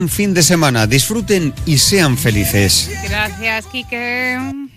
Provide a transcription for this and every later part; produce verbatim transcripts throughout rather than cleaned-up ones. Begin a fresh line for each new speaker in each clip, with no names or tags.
Fin de semana, disfruten y sean felices.
Gracias, Quique.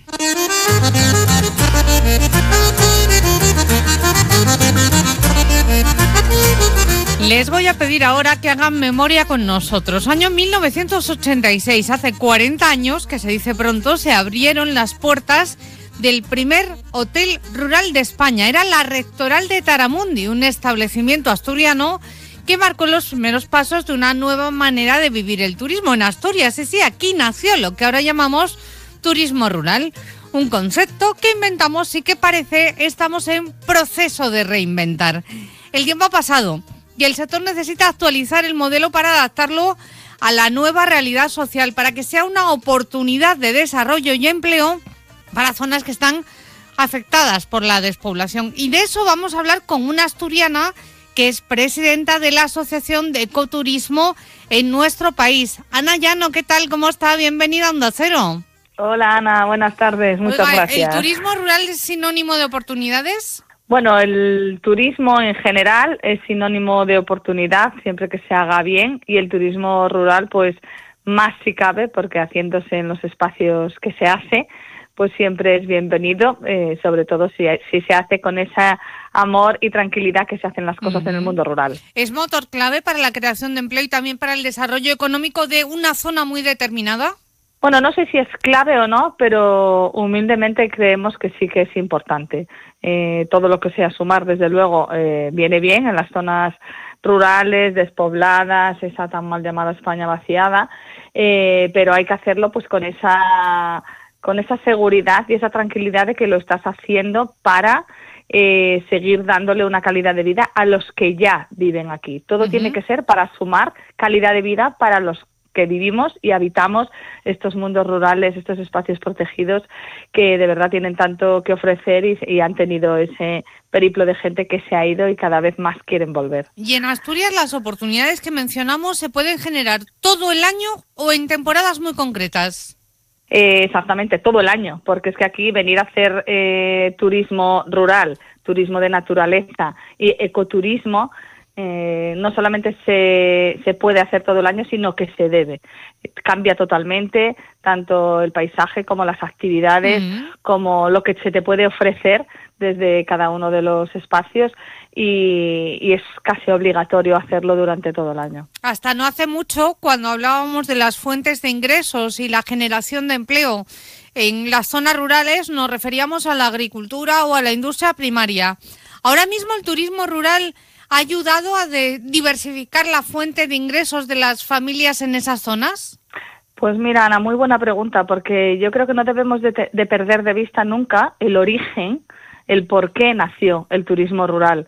Les voy a pedir ahora que hagan memoria con nosotros. Año mil novecientos ochenta y seis, hace cuarenta años, que se dice pronto, se abrieron las puertas del primer hotel rural de España. Era la Rectoral de Taramundi, un establecimiento asturiano que marcó los primeros pasos de una nueva manera de vivir el turismo en Asturias. Y sí, aquí nació lo que ahora llamamos turismo rural, un concepto que inventamos y que parece estamos en proceso de reinventar. El tiempo ha pasado y el sector necesita actualizar el modelo para adaptarlo a la nueva realidad social, para que sea una oportunidad de desarrollo y empleo para zonas que están afectadas por la despoblación. Y de eso vamos a hablar con una asturiana que es presidenta de la Asociación de Ecoturismo en nuestro país. Ana Llano, ¿qué tal? ¿Cómo está? Bienvenida a Onda Cero.
Hola, Ana, buenas tardes, muchas
Oiga,
gracias.
¿el turismo rural es sinónimo de oportunidades?
Bueno, el turismo en general es sinónimo de oportunidad, siempre que se haga bien, y el turismo rural, pues, más si cabe, porque haciéndose en los espacios que se hace, pues siempre es bienvenido, eh, sobre todo si, si se hace con ese amor y tranquilidad que se hacen las cosas uh-huh. en el mundo rural.
¿Es motor clave para la creación de empleo y también para el desarrollo económico de una zona muy determinada?
Bueno, no sé si es clave o no, pero humildemente creemos que sí que es importante. Eh, todo lo que sea sumar, desde luego, eh, viene bien en las zonas rurales, despobladas, esa tan mal llamada España vaciada, eh, pero hay que hacerlo pues con esa... con esa seguridad y esa tranquilidad de que lo estás haciendo para eh, seguir dándole una calidad de vida a los que ya viven aquí. Todo uh-huh. tiene que ser para sumar calidad de vida para los que vivimos y habitamos estos mundos rurales, estos espacios protegidos que de verdad tienen tanto que ofrecer y, y han tenido ese periplo de gente que se ha ido y cada vez más quieren volver.
Y en Asturias las oportunidades que mencionamos se pueden generar todo el año o en temporadas muy concretas.
Eh, exactamente, todo el año, porque es que aquí venir a hacer eh, turismo rural, turismo de naturaleza y ecoturismo, eh, no solamente se, se puede hacer todo el año, sino que se debe. Cambia totalmente tanto el paisaje como las actividades, uh-huh. como lo que se te puede ofrecer desde cada uno de los espacios y, y es casi obligatorio hacerlo durante todo el año.
Hasta no hace mucho, cuando hablábamos de las fuentes de ingresos y la generación de empleo en las zonas rurales, nos referíamos a la agricultura o a la industria primaria. Ahora mismo el turismo rural ha ayudado a de diversificar la fuente de ingresos de las familias en esas zonas.
Pues mira, Ana, muy buena pregunta, porque yo creo que no debemos de, te- de perder de vista nunca el origen, el por qué nació el turismo rural.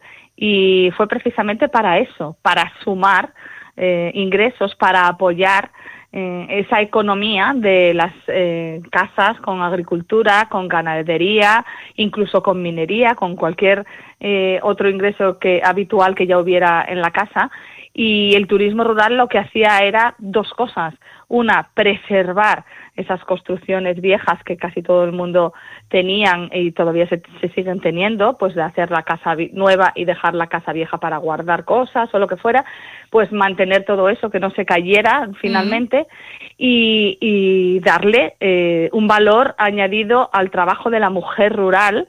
Y fue precisamente para eso, para sumar eh, ingresos, para apoyar eh, esa economía de las eh, casas con agricultura, con ganadería, incluso con minería, con cualquier eh, otro ingreso que habitual que ya hubiera en la casa. Y el turismo rural lo que hacía era dos cosas. Una, preservar esas construcciones viejas que casi todo el mundo tenían y todavía se, se siguen teniendo, pues de hacer la casa vi- nueva y dejar la casa vieja para guardar cosas o lo que fuera, pues mantener todo eso, que no se cayera finalmente, uh-huh. y, y darle eh, un valor añadido al trabajo de la mujer rural,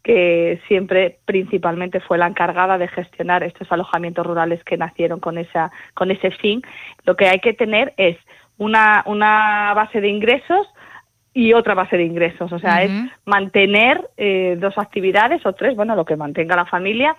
que siempre principalmente fue la encargada de gestionar estos alojamientos rurales que nacieron con esa con ese fin. Lo que hay que tener es una una base de ingresos y otra base de ingresos, o sea, uh-huh. es mantener eh, dos actividades o tres, bueno, lo que mantenga la familia,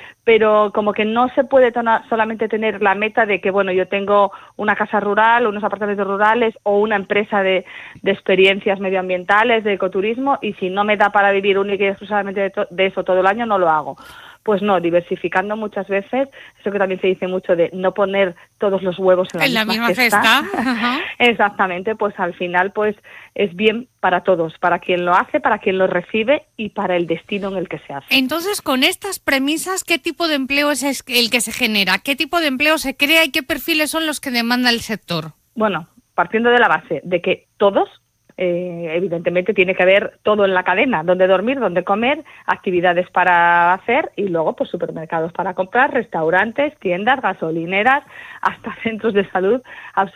pero como que no se puede tona- solamente tener la meta de que, bueno, yo tengo una casa rural, unos apartamentos rurales o una empresa de, de experiencias medioambientales, de ecoturismo, y si no me da para vivir única y exclusivamente de, to- de eso todo el año, no lo hago. Pues no, diversificando muchas veces, eso que también se dice mucho de no poner todos los huevos en la,
en
misma,
la misma
cesta.
cesta. Uh-huh.
Exactamente, pues al final pues es bien para todos, para quien lo hace, para quien lo recibe y para el destino en el que se hace.
Entonces, con estas premisas, ¿qué tipo de empleo es el que se genera? ¿Qué tipo de empleo se crea y qué perfiles son los que demanda el sector?
Bueno, partiendo de la base de que todos, eh, evidentemente tiene que haber todo en la cadena, donde dormir, donde comer, actividades para hacer y luego pues supermercados para comprar, restaurantes, tiendas, gasolineras, hasta centros de salud, absolutamente.